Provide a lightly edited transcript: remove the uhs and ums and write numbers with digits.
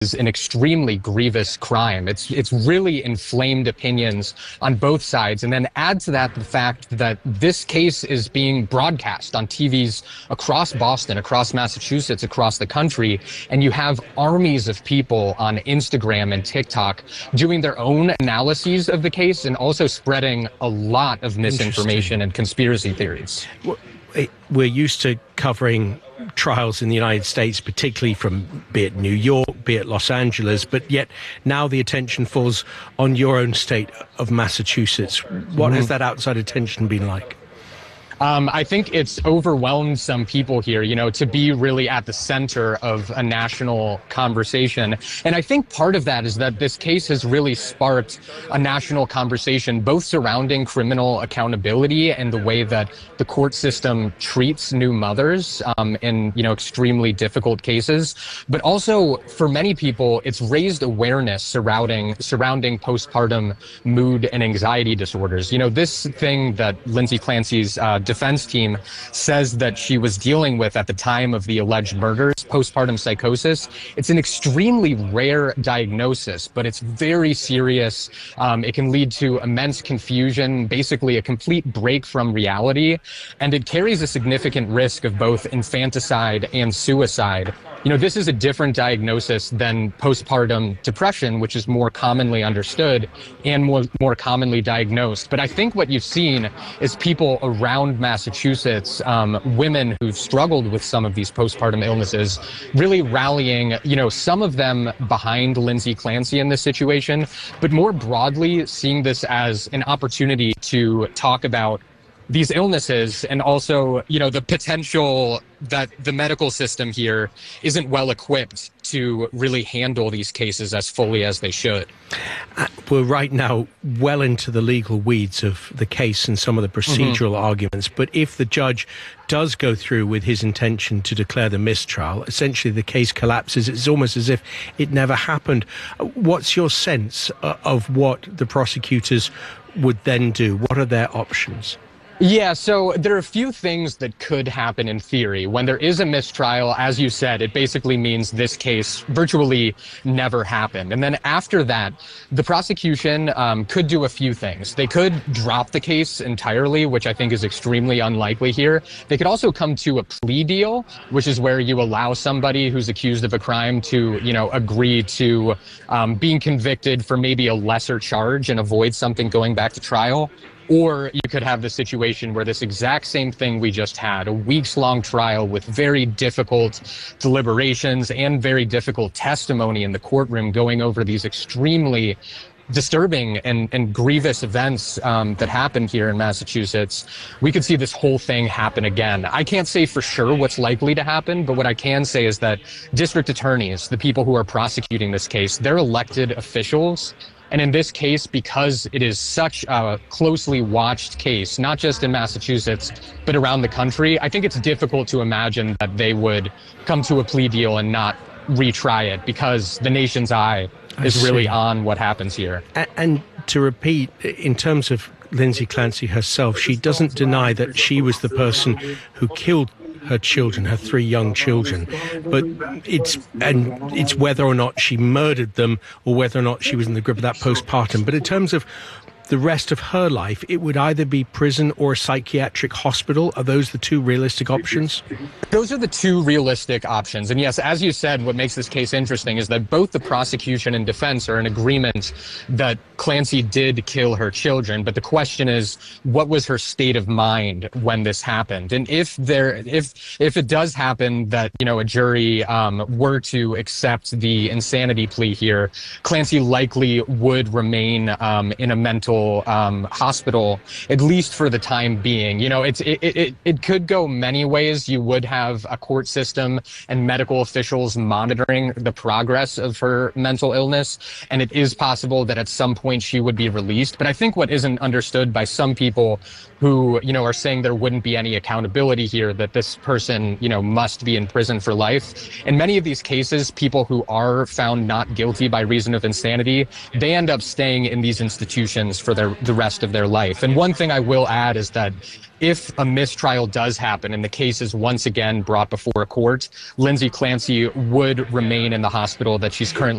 is an extremely grievous crime. It's really inflamed opinions on both sides. And then add to that the fact that this case is being broadcast on TVs across Boston, across Massachusetts, across the country. And you have armies of people on Instagram and TikTok doing their own analyses of the case and also spreading a lot of misinformation and conspiracy theories. We're used to covering trials in the United States, particularly from be it New York, be it Los Angeles, but yet now the attention falls on your own state of Massachusetts. What has that outside attention been like? I think it's overwhelmed some people here, to be really at the center of a national conversation. And I think part of that is that this case has really sparked a national conversation, both surrounding criminal accountability and the way that the court system treats new mothers in, extremely difficult cases. But also, for many people, it's raised awareness surrounding postpartum mood and anxiety disorders. This thing that Lindsay Clancy's defense team says that she was dealing with at the time of the alleged murders, postpartum psychosis. It's an extremely rare diagnosis, but it's very serious. It can lead to immense confusion, basically a complete break from reality, and it carries a significant risk of both infanticide and suicide. This is a different diagnosis than postpartum depression, which is more commonly understood and more commonly diagnosed. But I think what you've seen is people around Massachusetts, women who've struggled with some of these postpartum illnesses, really rallying, some of them behind Lindsay Clancy in this situation, but more broadly seeing this as an opportunity to talk about these illnesses and also, the potential that the medical system here isn't well equipped to really handle these cases as fully as they should. We're right now well into the legal weeds of the case and some of the procedural arguments, but if the judge does go through with his intention to declare the mistrial, essentially the case collapses. It's almost as if it never happened. What's your sense of what the prosecutors would then do? What are their options? Yeah, so there are a few things that could happen in theory. When there is a mistrial, as you said, it basically means this case virtually never happened. And then after that, the prosecution could do a few things. They could drop the case entirely, which I think is extremely unlikely here. They could also come to a plea deal, which is where you allow somebody who's accused of a crime to, agree to being convicted for maybe a lesser charge and avoid something going back to trial. Or you could have the situation where this exact same thing we just had, a weeks-long trial with very difficult deliberations and very difficult testimony in the courtroom going over these extremely disturbing and grievous events that happened here in Massachusetts. We could see this whole thing happen again. I can't say for sure what's likely to happen, but what I can say is that district attorneys, the people who are prosecuting this case, they're elected officials. And in this case, because it is such a closely watched case, not just in Massachusetts, but around the country, I think it's difficult to imagine that they would come to a plea deal and not retry it, because the nation's eye is really on what happens here. And to repeat, in terms of Lindsay Clancy herself, she doesn't deny that she was the person who killed her children, her 3 young children, but it's whether or not she murdered them or whether or not she was in the grip of that postpartum. But in terms of the rest of her life, it would either be prison or a psychiatric hospital. Are those the 2 realistic options? Those are the 2 realistic options. And yes, as you said, what makes this case interesting is that both the prosecution and defense are in agreement that Clancy did kill her children. But the question is, what was her state of mind when this happened? And if it does happen that, a jury were to accept the insanity plea here, Clancy likely would remain in a mental hospital, at least for the time being. It could go many ways. You would have a court system and medical officials monitoring the progress of her mental illness, and it is possible that at some point point she would be released. But I think what isn't understood by some people who, are saying there wouldn't be any accountability here, that this person, must be in prison for life. In many of these cases, people who are found not guilty by reason of insanity, they end up staying in these institutions for the rest of their life. And one thing I will add is that if a mistrial does happen and the case is once again brought before a court, Lindsay Clancy would remain in the hospital that she's currently